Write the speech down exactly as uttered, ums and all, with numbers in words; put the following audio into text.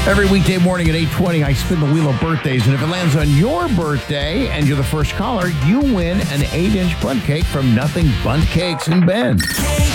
Every weekday morning at eight twenty, I spin the wheel of birthdays, and if it lands on your birthday and you're the first caller, you win an eight-inch bundt cake from Nothing Bundt Cakes in Bend.